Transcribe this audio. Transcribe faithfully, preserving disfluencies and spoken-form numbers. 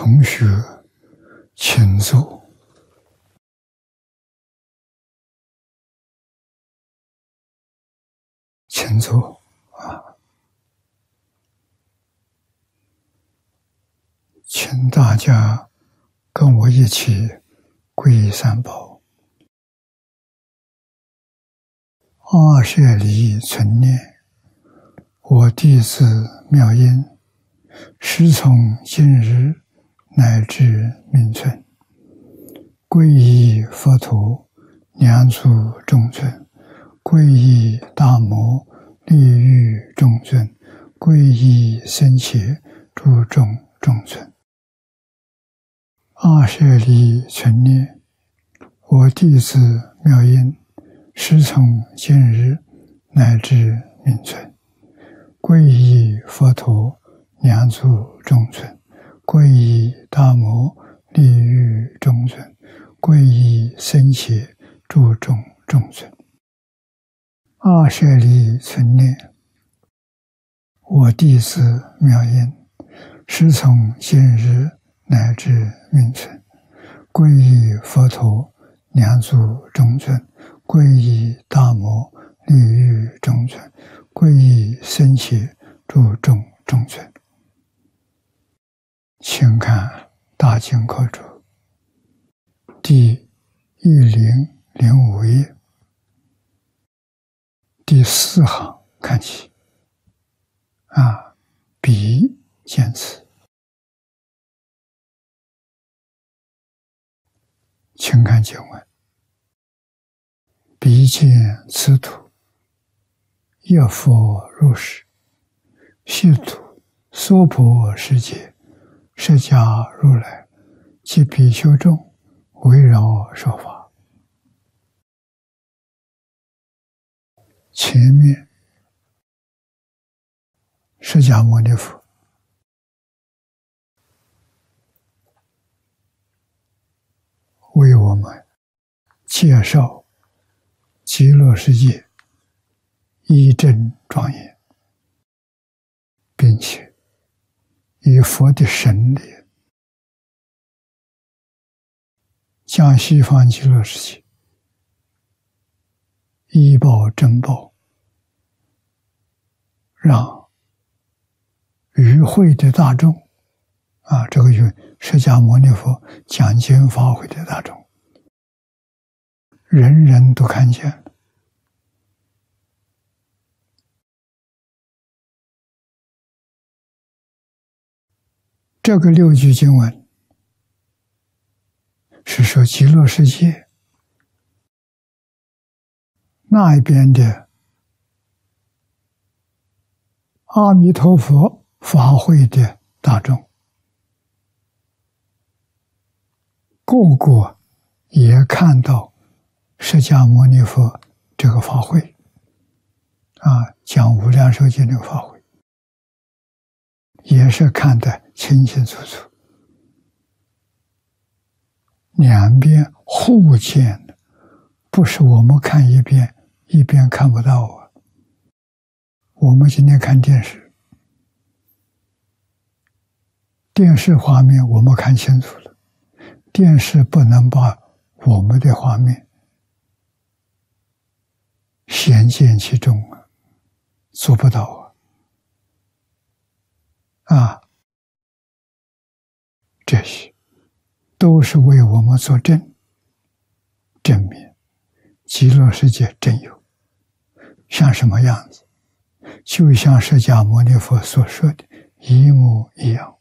同学请坐。请坐啊！请大家跟我一起皈依三宝。阿舍离存念，我弟子妙音，师从今日乃至命存，皈依佛陀，两足众尊，皈依大摩，利欲众尊，皈依僧伽，诸众众尊。阿舍离存念，我弟子妙音，师从今日乃至命存，皈依佛陀，两足众尊，皈依大摩，利欲众尊，皈依僧伽，诸众众尊。阿舍离存念，我弟子妙音，师从今日乃至命存，皈依佛陀，两足众尊，皈依大摩，利欲众尊，皈依僧伽，诸众众尊。请看大经课注第一零零五页第四行看起啊，彼见此。请看经文：彼见此土，一佛如是，悉土娑婆世界，释迦如来及比丘众围绕说法。前面释迦牟尼佛为我们介绍极乐世界一真庄严，并且以佛的神力将西方极乐世界一报真报，让与会的大众啊，这个与释迦牟尼佛讲经发挥的大众，人人都看见。这个六句经文是说极乐世界那一边的阿弥陀佛法会的大众，个个也看到释迦牟尼佛这个法会啊，讲无量寿经这个法会，也是看得清清楚楚，两边互见的，不是我们看一边一边看不到啊。我们今天看电视，电视画面我们看清楚了，电视不能把我们的画面显见其中啊，做不到啊！啊，这些都是为我们作证，证明极乐世界真有，像什么样子，就像释迦牟尼佛所说的一模一样。